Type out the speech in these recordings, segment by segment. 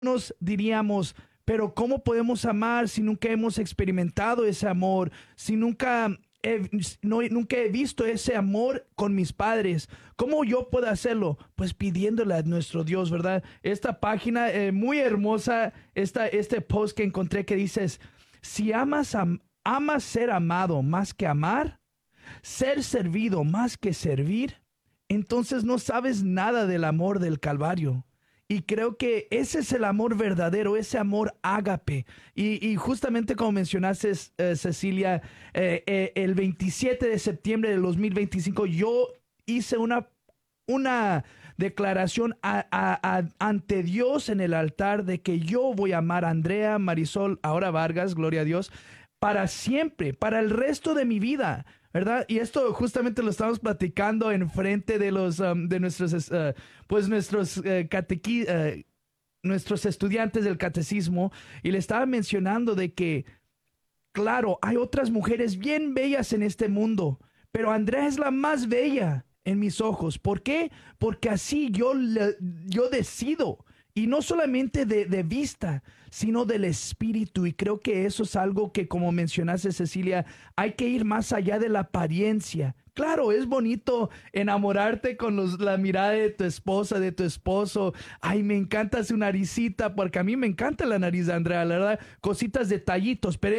Nos diríamos, pero ¿cómo podemos amar si nunca hemos experimentado ese amor? Si nunca he visto ese amor con mis padres. ¿Cómo yo puedo hacerlo? Pues pidiéndole a nuestro Dios, ¿verdad? Esta página muy hermosa, este post que encontré que dices, si amas ser amado más que amar, ser servido más que servir, entonces no sabes nada del amor del Calvario. Y creo que ese es el amor verdadero, ese amor ágape. Y justamente como mencionaste, Cecilia, el 27 de septiembre del 2025 yo hice una declaración ante Dios en el altar de que yo voy a amar a Andrea, Marisol, ahora Vargas, gloria a Dios, para siempre, para el resto de mi vida. ¿Verdad? Y esto justamente lo estamos platicando en frente de de nuestros, pues nuestros estudiantes del catecismo, y le estaba mencionando de que, claro, hay otras mujeres bien bellas en este mundo, pero Andrea es la más bella en mis ojos. ¿Por qué? Porque así yo decido. Y no solamente de vista, sino del espíritu. Y creo que eso es algo que, como mencionaste, Cecilia, hay que ir más allá de la apariencia. Claro, es bonito enamorarte con la mirada de tu esposa, de tu esposo. Ay, me encanta su naricita, porque a mí me encanta la nariz de Andrea, la verdad, cositas, detallitos, pero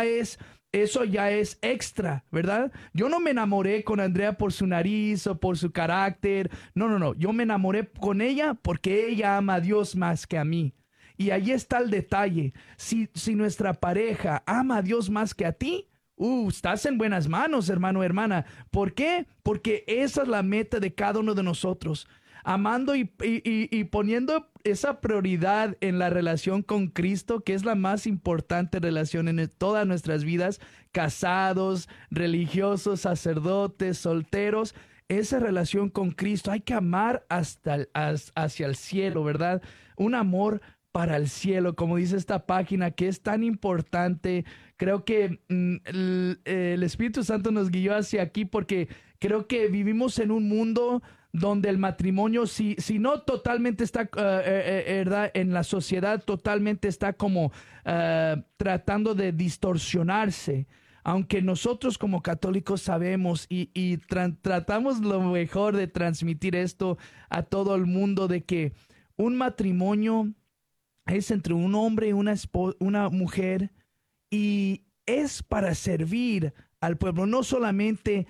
eso ya es extra, ¿verdad? Yo no me enamoré con Andrea por su nariz o por su carácter. No, no, no. Yo me enamoré con ella porque ella ama a Dios más que a mí. Y ahí está el detalle. Si nuestra pareja ama a Dios más que a ti, estás en buenas manos, hermano o hermana. ¿Por qué? Porque esa es la meta de cada uno de nosotros. Amando y poniendo esa prioridad en la relación con Cristo, que es la más importante relación en todas nuestras vidas, casados, religiosos, sacerdotes, solteros, esa relación con Cristo, hay que amar hacia el cielo, ¿verdad? Un amor para el cielo, como dice esta página, que es tan importante. Creo que el Espíritu Santo nos guió hacia aquí porque creo que vivimos en un mundo donde el matrimonio, si no totalmente está, ¿verdad? En la sociedad totalmente está como tratando de distorsionarse. Aunque nosotros como católicos sabemos tratamos lo mejor de transmitir esto a todo el mundo, de que un matrimonio es entre un hombre y una mujer, y es para servir al pueblo, no solamente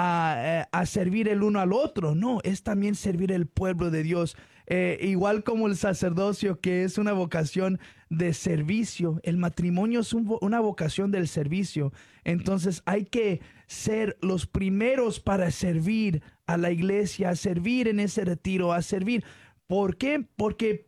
a servir el uno al otro, no, es también servir el pueblo de Dios. Igual como el sacerdocio, que es una vocación de servicio, el matrimonio es una vocación del servicio. Entonces hay que ser los primeros para servir a la iglesia, a servir en ese retiro, a servir. ¿Por qué? Porque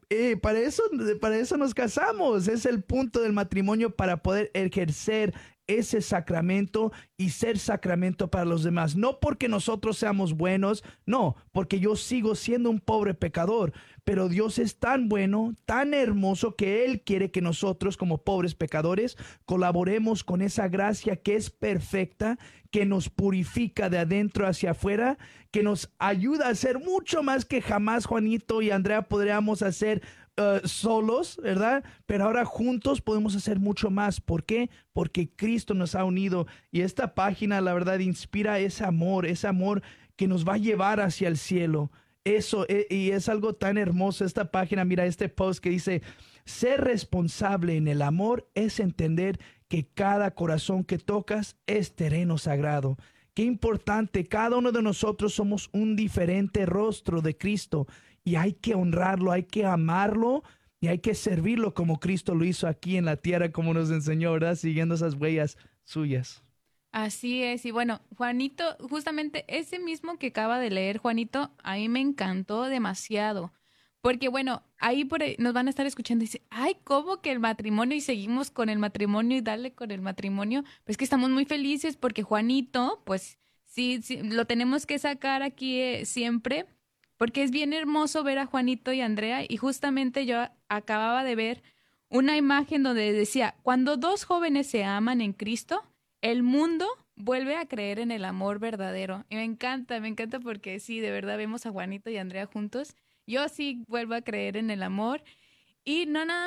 para eso nos casamos. Es el punto del matrimonio, para poder ejercer ese sacramento y ser sacramento para los demás. No porque nosotros seamos buenos, no, porque yo sigo siendo un pobre pecador, pero Dios es tan bueno, tan hermoso, que Él quiere que nosotros como pobres pecadores colaboremos con esa gracia que es perfecta, que nos purifica de adentro hacia afuera, que nos ayuda a hacer mucho más que jamás Juanito y Andrea podríamos hacer solos, ¿verdad? Pero ahora juntos podemos hacer mucho más. ¿Por qué? Porque Cristo nos ha unido, y esta página, la verdad, inspira ese amor que nos va a llevar hacia el cielo. Eso, y es algo tan hermoso esta página. Mira este post que dice: ser responsable en el amor es entender que cada corazón que tocas es terreno sagrado. Qué importante, cada uno de nosotros somos un diferente rostro de Cristo, y hay que honrarlo, hay que amarlo y hay que servirlo como Cristo lo hizo aquí en la tierra, como nos enseñó, ¿verdad? Siguiendo esas huellas suyas. Así es, y bueno, Juanito, justamente ese mismo que acaba de leer Juanito, a mí me encantó demasiado, porque bueno, ahí por ahí nos van a estar escuchando y dice, ay, ¿cómo que el matrimonio? Y seguimos con el matrimonio y dale con el matrimonio. Pues que estamos muy felices porque Juanito, pues sí, sí, lo tenemos que sacar aquí siempre, porque es bien hermoso ver a Juanito y Andrea, y justamente yo acababa de ver una imagen donde decía, cuando dos jóvenes se aman en Cristo, el mundo vuelve a creer en el amor verdadero. Y me encanta porque sí, de verdad vemos a Juanito y a Andrea juntos. Yo sí vuelvo a creer en el amor. Y no nada